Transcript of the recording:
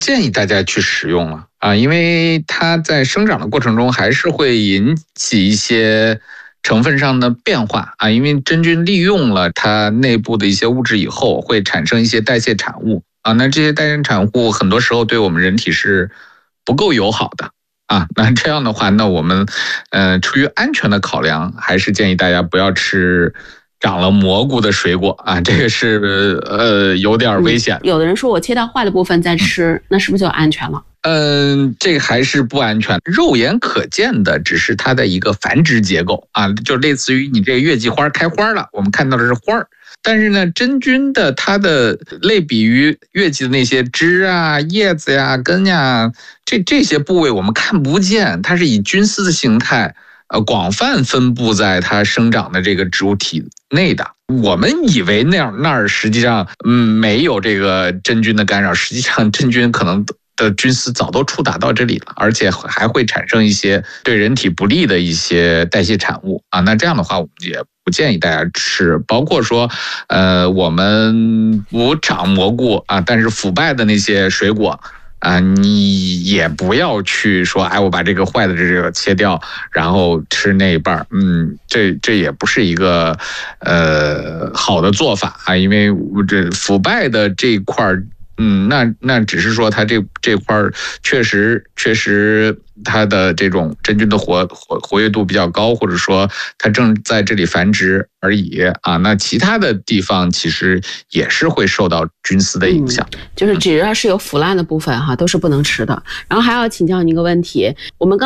建议大家去食用了啊，因为它在生长的过程中还是会引起一些成分上的变化啊，因为真菌利用了它内部的一些物质以后，会产生一些代谢产物啊，那这些代谢产物很多时候对我们人体是不够友好的啊，那这样的话，那我们出于安全的考量，还是建议大家不要吃长了蘑菇的水果啊，这个是有点危险。 有的人说我切掉坏的部分再吃，那是不是就安全了？ 这个还是不安全。肉眼可见的只是它的一个繁殖结构啊，就类似于你这个月季花开花了，我们看到的是花儿。但是呢，真菌的它的类比于月季的那些枝啊、叶子呀、根呀，这些部位我们看不见，它是以菌丝的形态广泛分布在它生长的这个植物体内的。我们以为那儿实际上没有这个真菌的干扰，实际上真菌可能的菌丝早都触达到这里了，而且还会产生一些对人体不利的一些代谢产物啊。那这样的话，我们也不建议大家吃。包括说，我们不长蘑菇啊，但是腐败的那些水果啊，你也不要去说，哎，我把这个坏的这个切掉，然后吃那一半，这也不是一个好的做法啊，因为这腐败的这一块。那只是说它这块确实它的这种真菌的活跃度比较高，或者说它正在这里繁殖而已啊。那其他的地方其实也是会受到菌丝的影响， 就是只要是有腐烂的部分哈，都是不能吃的。然后还要请教您一个问题，我们刚